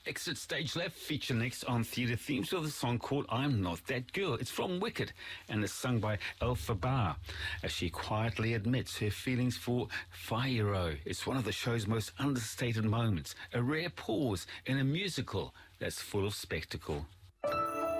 Exit Stage Left feature next on Theatre Themes with a song called I'm Not That Girl. It's from Wicked and is sung by Elphaba as she quietly admits her feelings for Fiyero. It's one of the show's most understated moments, a rare pause in a musical that's full of spectacle.